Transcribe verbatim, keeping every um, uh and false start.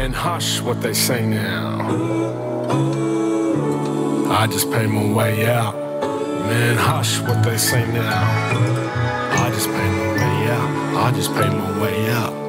And hush what they say now. I just pay my way out. Man, hush what they say now. I just pay my way out. I just pay my way out.